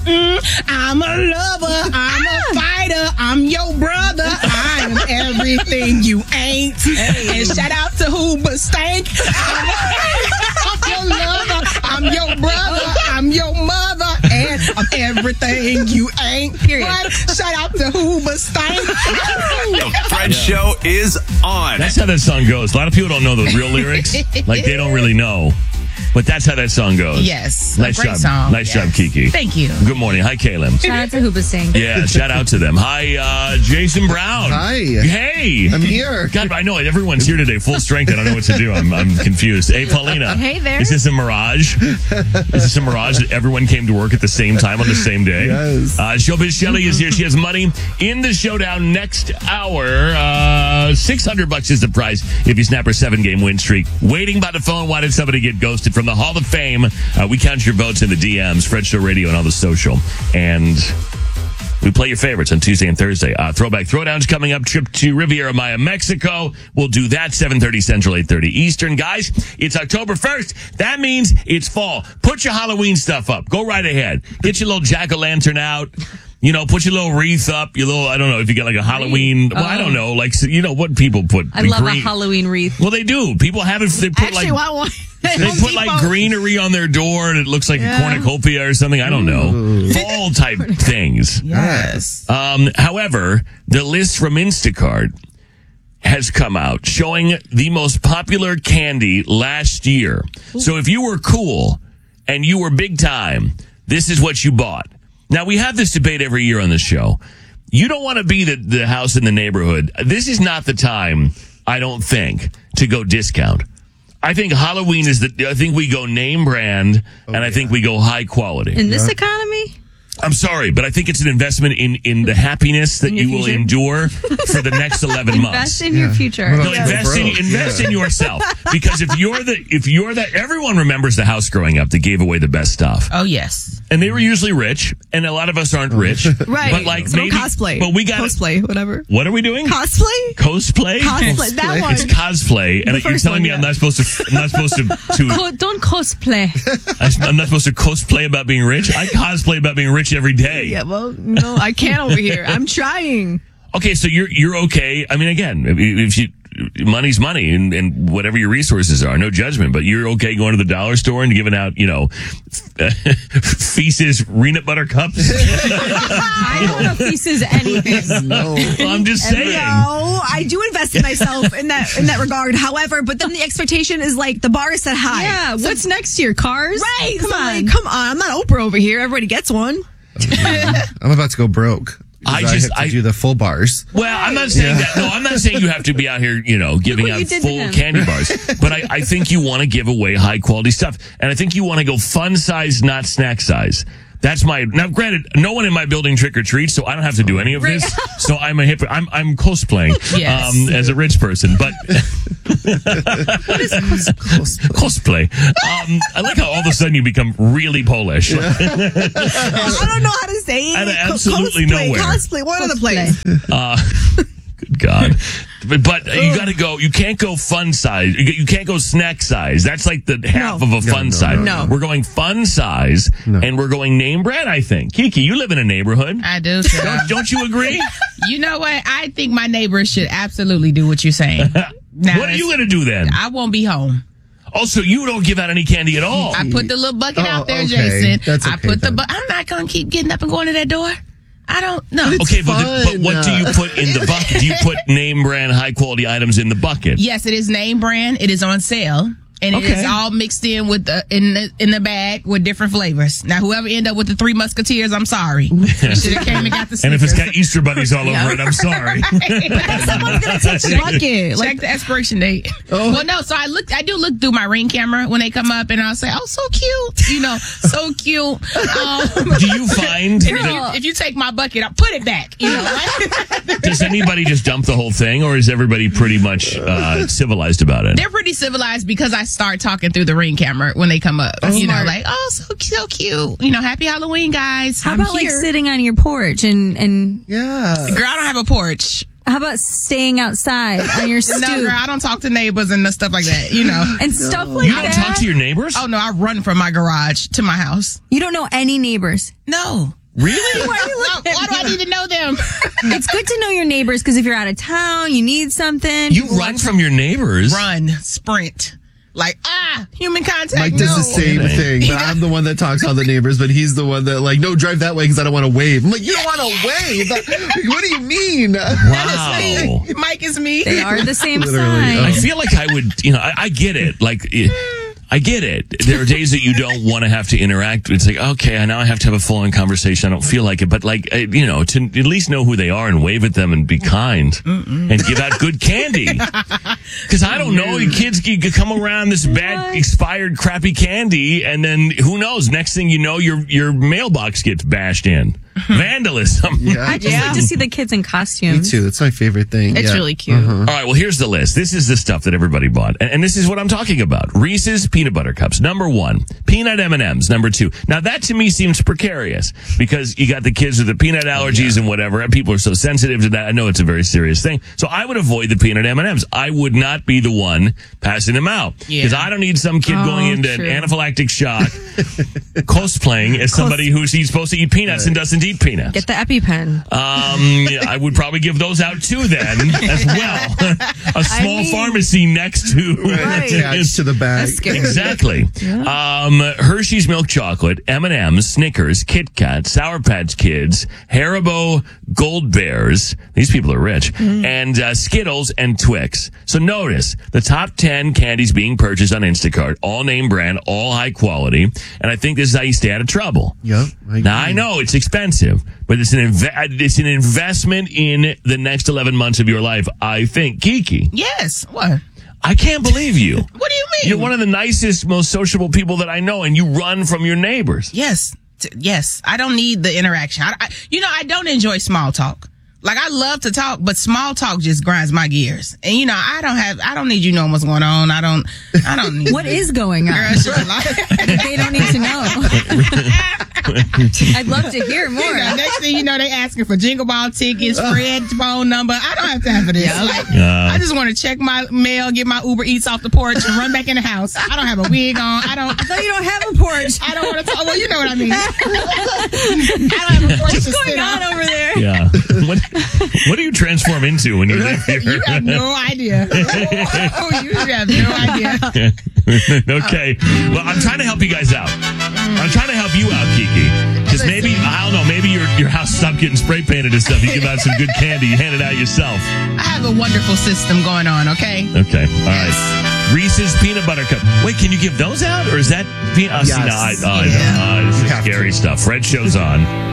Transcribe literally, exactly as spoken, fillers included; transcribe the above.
Mm, I'm a lover. I'm a fighter. I'm your brother. I'm everything you ain't. And shout out to Hooba Stank. I'm your lover. I'm your brother. I'm your mother. And I'm everything you ain't. Period. What? Shout out to Hooba Stank. The Fred Show is on. That's how that song goes. A lot of people don't know the real lyrics. Like, they don't really know. But that's how that song goes. Yes. Nice great job. song. Nice yes. job, Kiki. Thank you. Good morning. Hi, Caleb. Shout out to Hoobastank. Yeah, shout out to them. Hi, uh, Jason Brown. Hi. Hey. I'm here. God, I know everyone's here today, full strength. I don't know what to do. I'm, I'm confused. Hey, Paulina. Hey there. Is this a mirage? Is this a mirage that everyone came to work at the same time on the same day? Yes. Uh, Showbiz Shelly is here. She has money in the showdown next hour. Uh, six hundred bucks is the prize if you snap her seven-game win streak. Waiting by the phone. Why did somebody get ghosted from the Hall of Fame? Uh, we count your votes in the D Ms, Fred Show Radio, and all the social. And we play your favorites on Tuesday and Thursday. Uh, Throwback Throwdown's coming up. Trip to Riviera Maya, Mexico. We'll do that seven thirty Central, eight thirty Eastern. Guys, it's October first. That means it's fall. Put your Halloween stuff up. Go right ahead. Get your little jack-o'-lantern out. You know, put your little wreath up, your little, I don't know, if you get like a Halloween, well, I don't know, like, you know, what people put. I love green. a Halloween wreath. Well, they do. People have it, they put Actually, like, I want they put like greenery on their door and it looks like Yeah. a cornucopia or something. I don't know. Fall type things. Yes. Um, however, the list from Instacart has come out showing the most popular candy last year. So if you were cool and you were big time, this is what you bought. Now, we have this debate every year on the show. You don't want to be the, the house in the neighborhood. This is not the time, I don't think, to go discount. I think Halloween is the, I think we go name brand, oh, and I yeah. think we go high quality. In this yeah. economy? I'm sorry, but I think it's an investment in, in the happiness that you will endure for the next eleven months. Invest in yeah. your future. No, yeah. invest in invest yeah. in yourself. Because if you're the if you're that everyone remembers the house growing up that gave away the best stuff. Oh yes. And they were usually rich, and a lot of us aren't rich. Right. But like so maybe cosplay. But we got cosplay, whatever. What are we doing? Cosplay? Cosplay? Cosplay. That one. It's cosplay. And you're telling one, me yeah. I'm not supposed to I'm not supposed to, to Co- don't cosplay. I'm not supposed to cosplay about being rich? I cosplay about being rich every day. Yeah, well, no, I can't over here. I'm trying. Okay, so you're you're okay. I mean, again, if, if you money's money, and, and whatever your resources are, no judgment. But you're okay going to the dollar store and giving out, you know, Feces peanut butter cups. I don't know Feces anything. No, well, I'm just saying. No, I do invest in myself in that in that regard. However, but then the expectation is like the bar is set high. Yeah. So, what's next year? Cars? Right. Come so on. Like, come on. I'm not Oprah over here. Everybody gets one. I'm about to go broke. I I just have to I do the full bars. Well, I'm not saying Yeah. that. No, I'm not saying you have to be out here, you know, giving what out you did to full him. candy bars. But I, I think you want to give away high quality stuff, and I think you want to go fun size, not snack size. That's my now. Granted, no one in my building trick or treats, so I don't have to do any of this. So I'm a hip. I'm I'm cosplaying Yes. um, as a rich person, but What is cos- cosplay. Um, I like how all of a sudden you become really Polish. I don't know how to say it. Out of Co- absolutely cosplay, nowhere. Cosplay. One other place. Uh, good God. But, but you got to go, you can't go fun size. You, you can't go snack size. That's like the half No. of a fun no, size. no. We're going fun size, No. and we're going name brand, I think. Kiki, you live in a neighborhood. I do. Sir. Don't, don't you agree? You know what? I think my neighbors should absolutely do what you're saying. Now, What are you going to do then? I won't be home. Also, you don't give out any candy at all. I put the little bucket Oh, out there, okay. Jason. That's I okay put the. then. Bu- I'm not gonna keep getting up and going to that door. I don't know. It's Okay, but, the, but fun. what do you put in the bucket? Do you put name brand, high quality items in the bucket? Yes, it is name brand. It is on sale. And it Okay. is all mixed in with the in the in the bag with different flavors. Now, whoever end up with the Three Musketeers, I'm sorry. You should have came and got the And if it's Snickers. got Easter bunnies all over it, I'm sorry. Someone's gonna touch the bucket. Check Like, the expiration date. Well, no, so I look, I do look through my Ring camera when they come up, and I'll say, "Oh, so cute," you know, so cute. Um, Do you find if, you, that, if you take my bucket, I'll put it back. You know, right? does anybody just dump the whole thing, or is everybody pretty much uh, civilized about it? They're pretty civilized because I start talking through the Ring camera when they come up. you know, like, "Oh, so so cute." You know, happy Halloween, guys. How I'm about here. like sitting on your porch and and Yeah. Girl, I don't have a porch. How about staying outside on your stoop? No, girl, I don't talk to neighbors and the stuff like that, you know. And stuff like You don't that. talk to your neighbors? Oh, no, I run from my garage to my house. You don't know any neighbors. No. Really? Why, why do I need to know them? It's good to know your neighbors because if you're out of town, you need something. You run from your neighbors? Run, sprint. Like, ah, human contact. Mike does no. the same thing, but I'm the one that talks to all the neighbors, but he's the one that, like, no, drive that way because I don't want to wave. I'm like, you don't want to wave? Like, what do you mean? Wow. Mike is me. They are the same Literally, size. uh, I feel like I would, you know, I, I get it. Like, it, I get it. There are days that you don't want to have to interact. It's like, okay, I now I have to have a full-on conversation. I don't feel like it. But, like, uh, you know, to at least know who they are and wave at them and be kind Mm-mm. and give out good candy. Because I don't know, kids can come around this bad, expired, crappy candy, and then who knows? Next thing you know, your your mailbox gets bashed in. Vandalism. Yeah. I just like to see the kids in Me costumes. too. That's my favorite thing. It's Yeah. really cute. Uh-huh. All right, well, here's the list. This is the stuff that everybody bought. And, and this is what I'm talking about. Reese's Peanut Butter Cups, number one. Peanut M and M's, number two. Now, that to me seems precarious because you got the kids with the peanut allergies and whatever, and people are so sensitive to that. I know it's a very serious thing. So I would avoid the peanut M and M's. I would not be the one passing them out. Because Yeah. I don't need some kid Oh, going into true. an anaphylactic shock cosplaying as somebody who's he's supposed to eat peanuts and doesn't eat peanuts. Get the EpiPen. Um, I would probably give those out too then as well. A small mean- pharmacy next to Right. Attached to the bag. exactly. Um, Hershey's milk chocolate, M and M's, Snickers, Kit Kat, Sour Patch Kids, Haribo Gold Bears. These people are rich. And uh, Skittles and Twix. So notice the top ten candies being purchased on Instacart, all name brand, all high quality. And I think this is how you stay out of trouble. Yep. Now I know it's expensive, but it's an inve- it's an investment in the next eleven months of your life. I think, Kiki. Yes. What? I can't believe you. What do you mean? You're one of the nicest, most sociable people that I know, and you run from your neighbors. Yes. T- Yes. I don't need the interaction. I, I, you know, I don't enjoy small talk. Like, I love to talk, but small talk just grinds my gears. And, you know, I don't have, I don't need you knowing what's going on. I don't, I don't need What is going on? Girl, it's just like, They don't need to know. I'd love to hear more. you know, next thing you know, they asking for Jingle Ball tickets, Fred's phone number. I don't have time for this. Like, Yeah. I just want to check my mail, get my Uber Eats off the porch, and run back in the house. I don't have a wig on. I don't. So you don't have a porch. I don't want to talk. Well, you know what I mean. I don't have a porch to What's sit going on on. over there? Yeah. What, what do you transform into when you live here? You have no idea. Oh, you have no idea. Okay. Well, I'm trying to help you guys out. I'm trying to help you out, Kiki. Because maybe, I don't know, maybe your your house stopped getting spray painted and stuff. You give out some good candy. You hand it out yourself. I have a wonderful system going on, okay? Okay. All right. Reese's Peanut Butter Cup. Wait, can you give those out? Or is that peanut? Oh, see, Yes. no, I, oh, Yeah. uh, this You is have scary to. stuff. Fred show's on.